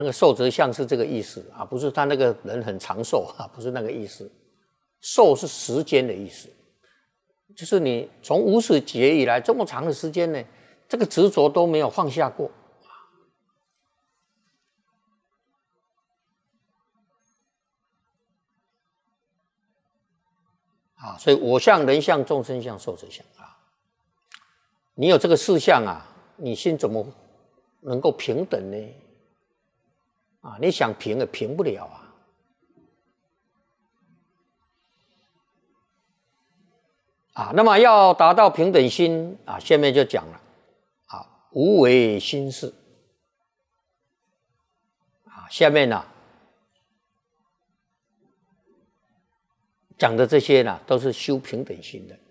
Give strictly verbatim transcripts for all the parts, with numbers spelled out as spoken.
那个寿则相是这个意思啊，不是他那个人很长寿啊，不是那个意思。寿是时间的意思，就是你从无始劫以来这么长的时间呢，这个执着都没有放下过。啊，所以我相、人相、众生相、寿者相啊，你有这个四相啊，你心怎么能够平等呢？啊，你想平也平不了啊。啊，那么要达到平等心啊，下面就讲了啊，无为心事啊，下面呢、啊、讲的这些呢，都是修平等心的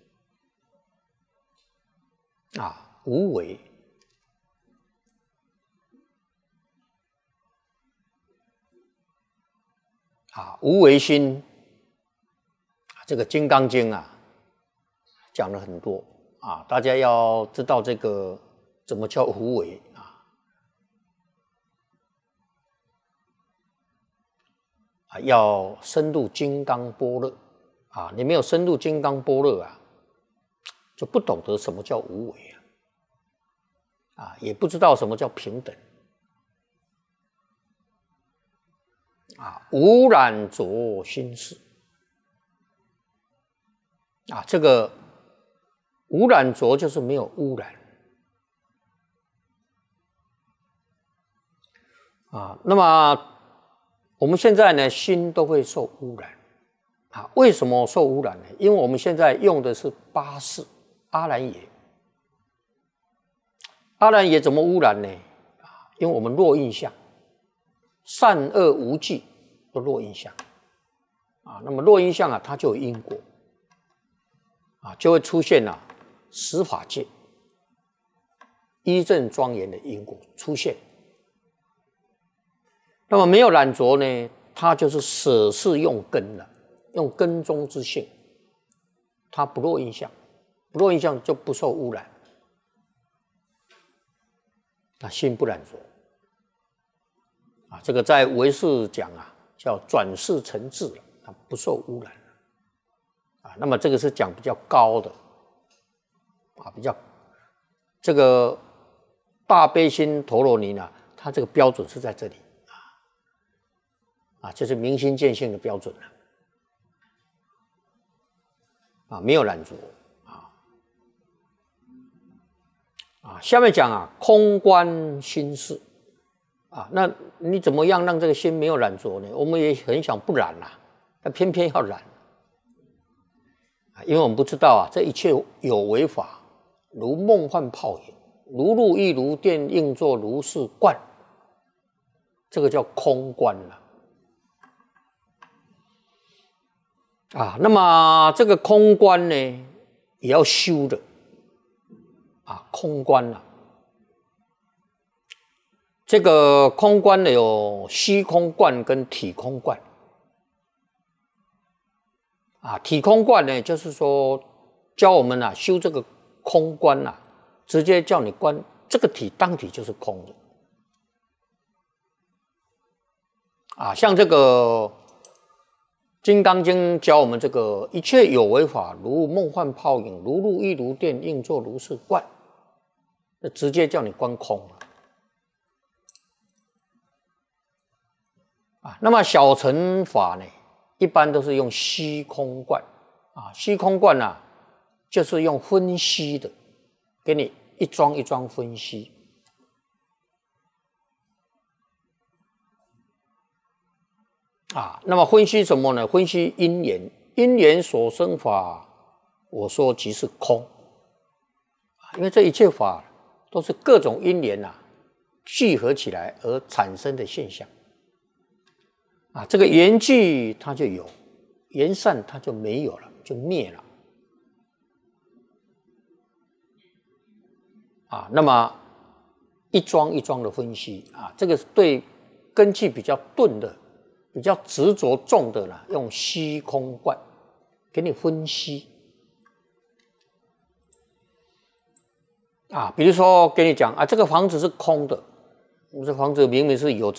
啊，无为啊，无为心，这个《金刚经》啊。讲了很多啊，大家要知道这个怎么叫无为啊？啊，要深入金刚般若啊！你没有深入金刚般若啊，就不懂得什么叫无为啊，啊，也不知道什么叫平等啊，无染着心事啊，这个。无染着就是没有污染啊。那么我们现在呢，心都会受污染啊。为什么受污染呢？因为我们现在用的是八识阿赖耶。阿赖耶怎么污染呢？啊，因为我们落印象，善恶无记都落印象啊。那么落印象啊，它就有因果啊，就会出现啊。十法界一正庄严的因果出现，那么没有染着呢，它就是舍是用根了，用根中之性，它不落印象，不落印象就不受污染，那心不染着啊。这个在唯识讲啊，叫转世成智了，它不受污染啊。那么这个是讲比较高的。啊，比较这个大悲心陀罗尼呢，它这个标准是在这里啊，啊，这是明心见性的标准了啊，没有染着啊啊。下面讲啊，空观心事啊，那你怎么样让这个心没有染着呢？我们也很想不染啦，但偏偏要染啊，因为我们不知道啊，这一切有为法。如梦幻泡影，如露亦如电，应作如是观，这个叫空观了啊。那么这个空观呢，也要修的啊。空观啊，这个空观呢有虚空观跟体空观啊。体空观呢，就是说教我们啊修这个。空观啊，直接叫你观这个体，当体就是空的啊。像这个《金刚经》教我们这个一切有为法，如梦幻泡影，如露亦如电，应作如是观，那直接叫你观空了啊。那么小乘法呢，一般都是用虚空观啊，虚空观啊。就是用分析的，给你一桩一桩分析啊。那么分析什么呢？分析因缘，因缘所生法，我说即是空啊。因为这一切法都是各种因缘啊聚合起来而产生的现象啊。这个缘聚它就有，缘散它就没有了，就灭了。啊，那么一桩一桩的分析啊，这个对根气比较钝的、比较执着重的呢，用虚空观给你分析啊。比如说给你讲啊，这个房子是空的，这房子明明是有这。